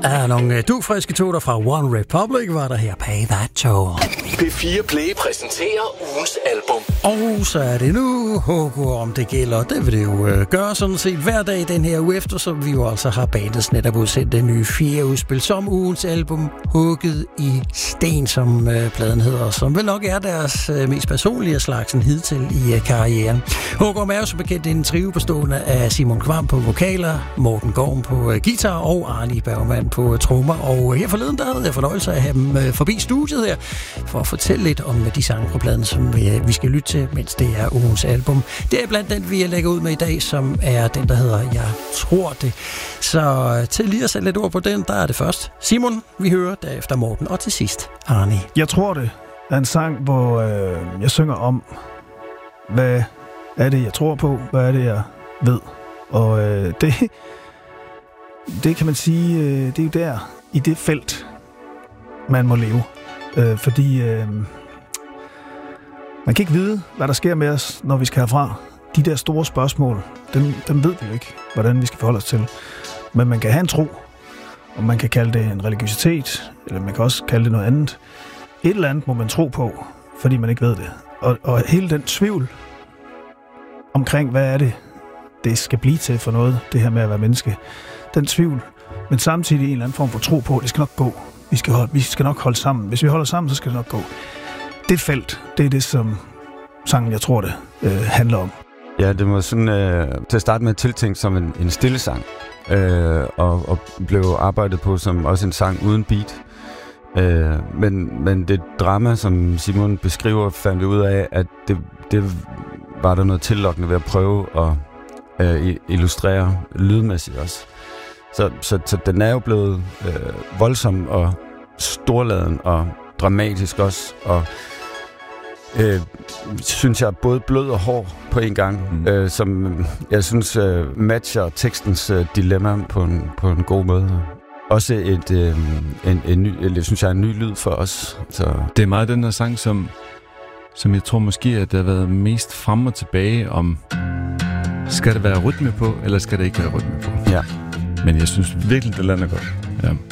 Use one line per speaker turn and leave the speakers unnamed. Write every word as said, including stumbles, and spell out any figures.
Ja, nogle dugfriske toner fra One Republic var der her. Pay That Toll.
P fire Play præsenterer ugens album.
Og så er det nu, Hugo, om det gælder. Det vil det jo øh, gøre sådan set hver dag den her uge efter, som vi jo altså har bandets netop udsendt det nye fjerde udspil som ugens album, Hugget i sten, som øh, pladen hedder, som vel nok er deres øh, mest personlige slagsen hidtil i øh, karrieren. Hugo er jo så bekendt en trio bestående af Simon Kvam på vokaler, Morten Gorm på øh, guitar og Arne Bergmann på øh, trommer. Og her forleden der havde jeg fornøjelse af at have dem øh, forbi studiet her, for at fortælle lidt om de sange på pladen, som vi, vi skal lytte til, mens det er ugens album. Det er blandt den, vi lægger ud med i dag, som er den, der hedder Jeg tror det. Så til lige at sætte lidt ord på den, der er det først Simon, vi hører, derefter Morten, og til sidst Arne.
Jeg tror det er en sang, hvor øh, jeg synger om, hvad er det, jeg tror på, hvad er det, jeg ved. Og øh, det, det kan man sige, øh, det er jo der, i det felt, man må leve. Øh, fordi øh, man kan ikke vide, hvad der sker med os, når vi skal herfra. De der store spørgsmål, dem, dem ved vi jo ikke, hvordan vi skal forholde os til. Men man kan have en tro, og man kan kalde det en religiøsitet, eller man kan også kalde det noget andet. Et eller andet må man tro på, fordi man ikke ved det. Og, og hele den tvivl omkring, hvad er det, det skal blive til for noget, det her med at være menneske. Den tvivl, men samtidig en eller anden form for tro på, det skal nok gå. Vi skal, holde, vi skal nok holde sammen. Hvis vi holder sammen, så skal det nok gå. Det felt, det er det, som sangen, jeg tror det, øh, handler om.
Ja, det var sådan øh, til at starte med tiltænkt som en, en stille sang, øh, og, og blev arbejdet på som også en sang uden beat. Øh, men, men det drama, som Simon beskriver, fandt vi ud af, at det, det var der noget tillokkende ved at prøve at øh, illustrere lydmæssigt også. Så, så, så den er jo blevet øh, voldsom og storladen og dramatisk også, og øh, synes jeg både blød og hård på en gang, mm. øh, som jeg synes øh, matcher tekstens øh, dilemma på en, på en god måde. Også et, øh, en, en ny, jeg synes jeg er en ny lyd for os. Så.
Det er meget den her sang, som, som jeg tror måske, at der har været mest frem og tilbage om, skal der være rytme på, eller skal der ikke være rytme på?
Ja.
Men jeg synes virkelig, det lander godt. Ja.